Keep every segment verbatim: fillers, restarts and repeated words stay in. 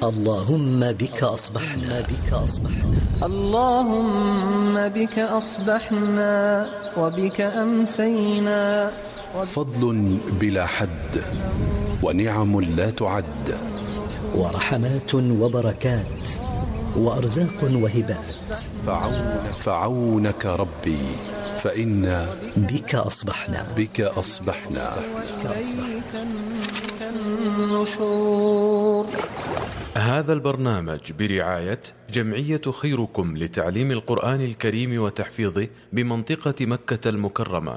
اللهم بك أصبحنا بك أصبحنا اللهم بك أصبحنا وبك أمسينا. فضل بلا حد ونعم لا تعد ورحمات وبركات وأرزاق وهبات فعونك, فعونك ربي فإنا بك أصبحنا بك أصبحنا النشور. هذا البرنامج برعاية جمعية خيركم لتعليم القرآن الكريم وتحفيظه بمنطقة مكة المكرمة.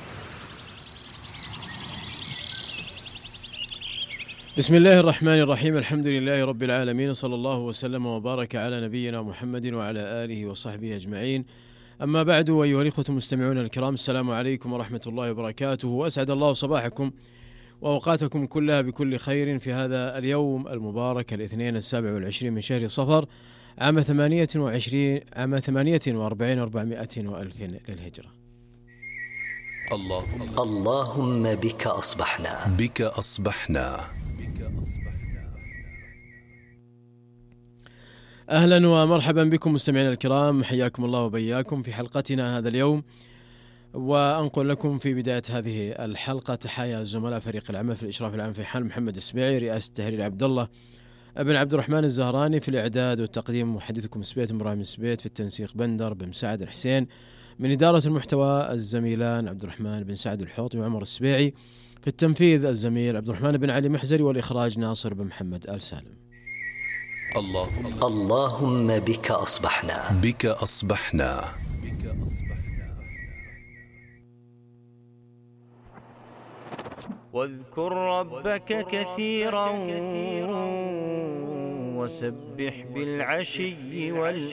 بسم الله الرحمن الرحيم. الحمد لله رب العالمين، صلى الله وسلم وبارك على نبينا محمد وعلى آله وصحبه أجمعين. أما بعد، أيها الإخوة المستمعون الكرام، السلام عليكم ورحمة الله وبركاته، وأسعد الله صباحكم وأوقاتكم كلها بكل خير في هذا اليوم المبارك الاثنين السابع والعشرين من شهر صفر عام ثمانية وعشرين عام ثمانية وأربعين وأربعمائة وألف للهجرة. اللهم اللهم بك أصبحنا بك أصبحنا أهلا ومرحبا بكم مستمعينا الكرام، حياكم الله وبياكم في حلقتنا هذا اليوم. وأنقل لكم في بداية هذه الحلقة تحايا زملاء فريق العمل في الإشراف العام في حال محمد السبيعي، رئاسة التحرير عبد الله ابن عبد الرحمن الزهراني، في الإعداد والتقديم محدثكم سبيت إبراهيم سبيت، في التنسيق بندر بن سعد الحسين، من إدارة المحتوى الزميلان عبد الرحمن بن سعد الحوطي وعمر السبيعي، في التنفيذ الزميل عبد الرحمن بن علي محزري، والإخراج ناصر بن محمد آل سالم. اللهم اللهم بك أصبحنا بك أصبحنا واذكر ربك كثيرا وسبح بالعشي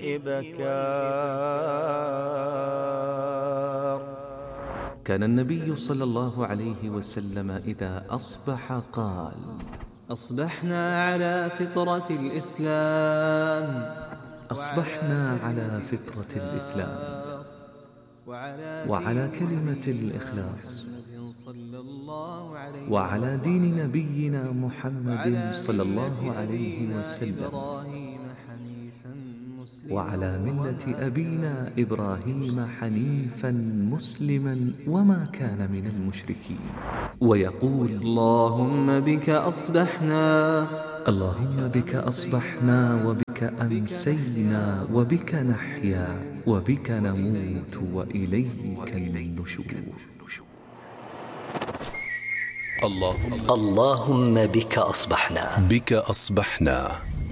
والإبكار. كان النبي صلى الله عليه وسلم إذا أصبح قال: أصبحنا على فطرة الإسلام أصبحنا على فطرة الإسلام وعلى كلمة الإخلاص وعلى دين نبينا محمد صلى الله عليه وسلم وعلى ملة أبينا إبراهيم حنيفا مسلما وما كان من المشركين. ويقول: اللهم بك أصبحنا اللهم بك أصبحنا وبك أمسينا وبك نحيا وبك نموت وإليك النشور. اللهم اللهم بك أصبحنا بك أصبحنا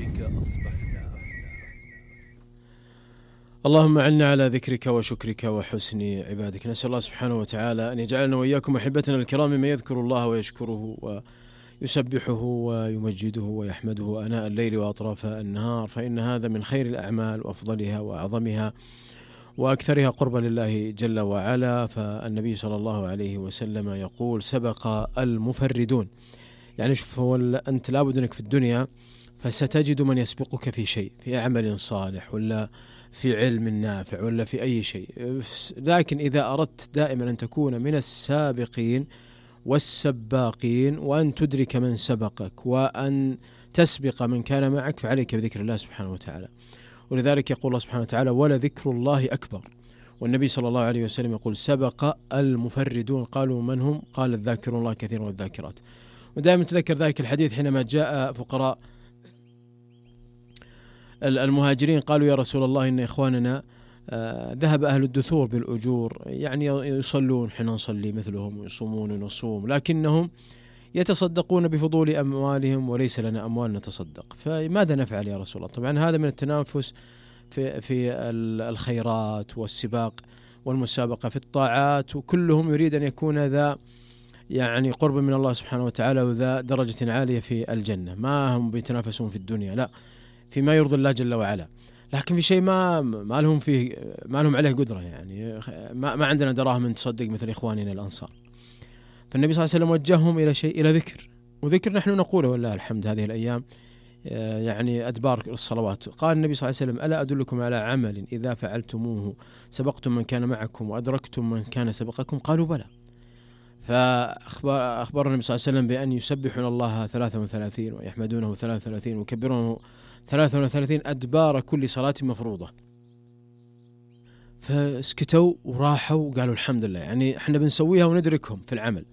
اللهم عنا على ذكرك وشكرك وحسن عبادك. نسأل الله سبحانه وتعالى أن يجعلنا وإياكم أحبتنا الكرام ممن يذكر الله ويشكره ويسبحه ويمجده ويحمده آناء الليل وأطراف النهار، فإن هذا من خير الأعمال وأفضلها وأعظمها وأكثرها قربا لله جل وعلا. فالنبي صلى الله عليه وسلم يقول: سبق المفردون. يعني شوف، هو أنت لابد أنك في الدنيا فستجد من يسبقك في شيء، في عمل صالح ولا في علم نافع ولا في أي شيء، لكن إذا أردت دائما أن تكون من السابقين والسباقين وأن تدرك من سبقك وأن تسبق من كان معك، فعليك بذكر الله سبحانه وتعالى. ولذلك يقول الله سبحانه وتعالى: ولذكر الله أكبر. والنبي صلى الله عليه وسلم يقول: سبق المفردون. قالوا: من هم؟ قال: الذاكرون الله كثيرا والذاكرات. ودائما تذكر ذلك الحديث حينما جاء فقراء المهاجرين قالوا: يا رسول الله، إن إخواننا آه ذهب أهل الدثور بالأجور، يعني يصلون حين نصلي مثلهم ويصومون ونصوم، لكنهم يتصدقون بفضول أموالهم وليس لنا أموال نتصدق، فماذا نفعل يا رسول الله؟ طبعا هذا من التنافس في, في الخيرات والسباق والمسابقة في الطاعات، وكلهم يريد أن يكون ذا يعني قرب من الله سبحانه وتعالى وذا درجة عالية في الجنة. ما هم بيتنافسون في الدنيا، لا، فيما يرضي الله جل وعلا، لكن في شيء ما ما لهم فيه ما لهم عليه قدرة، يعني ما, ما عندنا دراهم نتصدق مثل إخواننا الأنصار. فالنبي صلى الله عليه وسلم وجههم إلى شيء، إلى ذكر، وذكر نحن نقوله والله الحمد هذه الأيام، يعني أدبار الصلوات. قال النبي صلى الله عليه وسلم: ألا أدلكم على عمل إذا فعلتموه سبقتم من كان معكم وأدركتم من كان سبقكم؟ قالوا: بلى. فأخبر النبي صلى الله عليه وسلم بأن يسبحون الله ثلاثة وثلاثين ويحمدونه ثلاثة وثلاثين ويكبرونه ثلاثة وثلاثين أدبار كل صلاة مفروضة. فسكتوا وراحوا وقالوا الحمد لله، يعني احنا بنسويها وندركهم في العمل.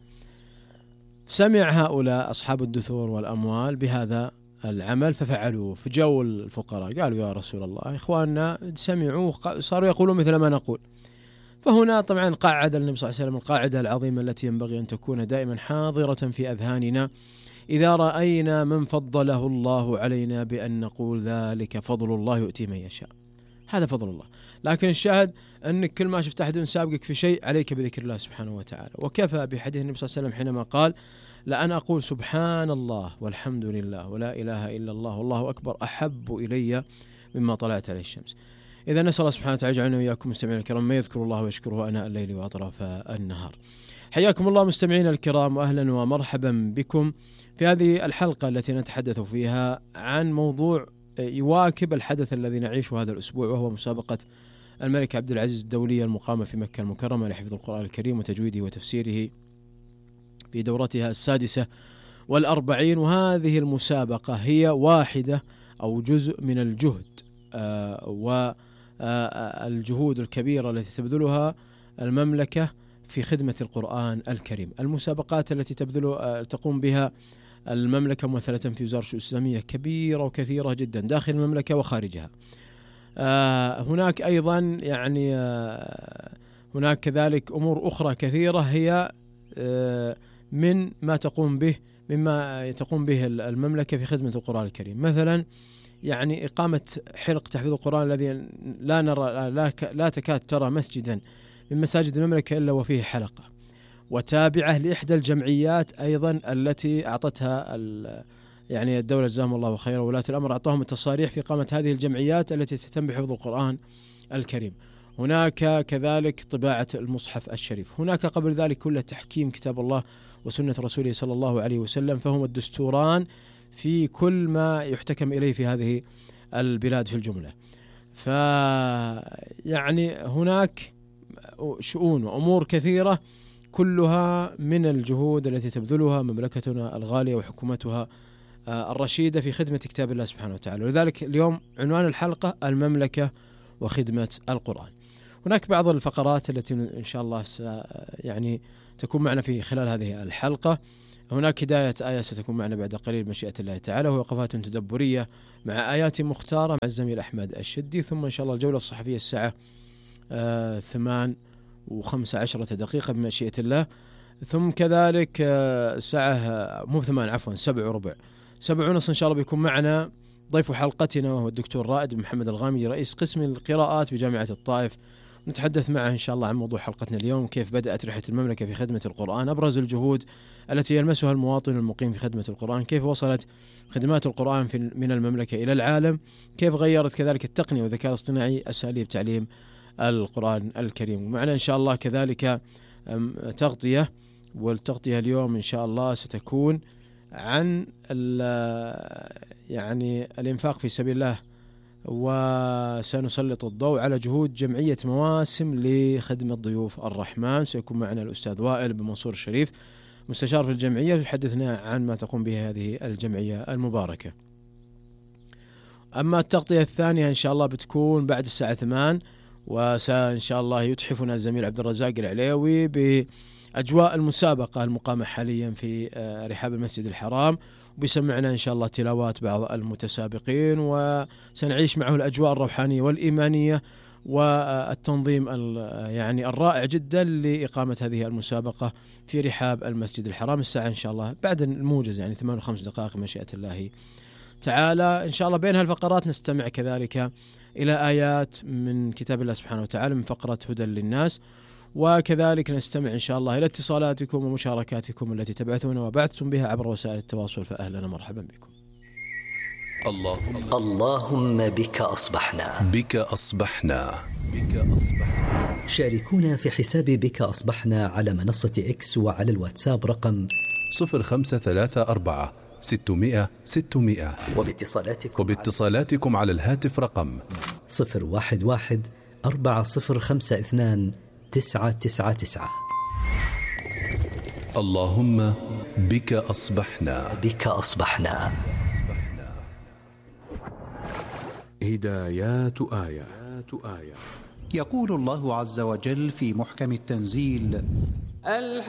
سمع هؤلاء أصحاب الدثور والأموال بهذا العمل ففعلوه، فجاءوا الفقراء قالوا يا رسول الله إخواننا سمعوا صاروا يقولون مثل ما نقول. فهنا طبعا قاعد النبي صلى الله عليه وسلم القاعدة العظيمة التي ينبغي أن تكون دائما حاضرة في أذهاننا إذا رأينا من فضله الله علينا بأن نقول ذلك فضل الله يؤتي من يشاء، هذا فضل الله. لكن الشاهد أنك كل ما شفت أحد سابقك في شيء عليك بذكر الله سبحانه وتعالى. وكفى بحديث النبي صلى الله عليه وسلم حينما قال لأن أقول سبحان الله والحمد لله ولا إله إلا الله والله أكبر أحب إلي مما طلعت عليه الشمس. إذا نسأل الله سبحانه وتعالى يجعلنا وإياكم مستمعين الكرام ما يذكر الله ويشكره أناء الليل وأطراف النهار. حياكم الله مستمعين الكرام وأهلا ومرحبا بكم في هذه الحلقة التي نتحدث فيها عن موضوع يواكب الحدث الذي نعيشه هذا الأسبوع، وهو مسابقة الملك عبد العزيز الدولية المقامة في مكة المكرمة لحفظ القرآن الكريم وتجويده وتفسيره في دورتها السادسة والأربعين. وهذه المسابقة هي واحدة أو جزء من الجهد آه والجهود الكبيرة التي تبذلها المملكة في خدمة القرآن الكريم. المسابقات التي تبذل آه تقوم بها المملكة ممثلة في وزارة الإسلامية كبيرة وكثيرة جدا داخل المملكة وخارجها. آه هناك أيضا يعني آه هناك كذلك أمور أخرى كثيرة هي آه من ما تقوم به مما تقوم به المملكة في خدمة القرآن الكريم، مثلا يعني إقامة حلق تحفيظ القرآن الذي لا نرى لا, لا تكاد ترى مسجدا من مساجد المملكة إلا وفيه حلقة، وتابعة لإحدى الجمعيات أيضا التي أعطتها يعني الدولة جزاهم الله خيرا ولاة الأمر أعطاهم التصاريح في إقامة هذه الجمعيات التي تهتم بحفظ القرآن الكريم. هناك كذلك طباعة المصحف الشريف، هناك قبل ذلك كل تحكيم كتاب الله وسنة رسوله صلى الله عليه وسلم، فهم الدستوران في كل ما يحتكم إليه في هذه البلاد في الجملة. فيعني هناك شؤون وأمور كثيرة كلها من الجهود التي تبذلها مملكتنا الغالية وحكومتها الرشيدة في خدمة كتاب الله سبحانه وتعالى. ولذلك اليوم عنوان الحلقة المملكة وخدمة القرآن. هناك بعض الفقرات التي إن شاء الله يعني تكون معنا في خلال هذه الحلقة. هناك هداية آية ستكون معنا بعد قليل بمشيئة الله تعالى، ووقفات تدبرية مع آيات مختارة مع الزميل أحمد الشدي، ثم إن شاء الله الجولة الصحفية الساعة آه ثمان وخمسة عشرة دقيقة بمشيئة الله، ثم كذلك آه ساعة مو ثمان عفوا سبع وربع سبع ونص إن شاء الله بيكون معنا ضيف حلقتنا وهو الدكتور رائد محمد الغامدي رئيس قسم القراءات بجامعة الطائف. نتحدث معه إن شاء الله عن موضوع حلقتنا اليوم، كيف بدأت رحلة المملكة في خدمة القرآن، أبرز الجهود التي يلمسها المواطن المقيم في خدمة القرآن، كيف وصلت خدمات القرآن في من المملكة إلى العالم، كيف غيرت كذلك التقنية والذكاء الاصطناعي أساليب تعليم القرآن الكريم. ومعنا إن شاء الله كذلك تغطية، والتغطية اليوم إن شاء الله ستكون عن يعني الإنفاق في سبيل الله، وسنسلط الضوء على جهود جمعية مواسم لخدمة ضيوف الرحمن. سيكون معنا الأستاذ وائل بن منصور الشريف مستشار في الجمعية يحدثنا عن ما تقوم به هذه الجمعية المباركة. أما التغطية الثانية إن شاء الله بتكون بعد الساعة ثمان، وسإن شاء الله يتحفنا الزميل عبد الرزاق العليوي بأجواء المسابقة المقامة حاليا في رحاب المسجد الحرام، وبيسمعنا إن شاء الله تلاوات بعض المتسابقين، وسنعيش معه الأجواء الروحانية والإيمانية والتنظيم يعني الرائع جدا لإقامة هذه المسابقة في رحاب المسجد الحرام الساعة إن شاء الله بعد الموجز يعني ثمان وخمس دقائق مشيئة الله تعالى. إن شاء الله بين هالفقرات نستمع كذلك إلى آيات من كتاب الله سبحانه وتعالى من فقرة هدى للناس، وكذلك نستمع إن شاء الله إلى اتصالاتكم ومشاركاتكم التي تبعثون وبعثتم بها عبر وسائل التواصل، فأهلا ومرحبا بكم. اللهم اللهم بك أصبحنا بك أصبحنا بك أصبحنا. شاركونا في حساب بك أصبحنا على منصة إكس وعلى الواتساب رقم صفر خمسة ثلاثة أربعة ستمائة ستمائة، وباتصالاتكم, وباتصالاتكم على الهاتف رقم صفر واحد واحد أربعة صفر خمسة اثنان تسعة تسعة تسعة. اللهم بك أصبحنا بك أصبحنا. هدايات آيات آية. يقول الله عز وجل في محكم التنزيل: الحمد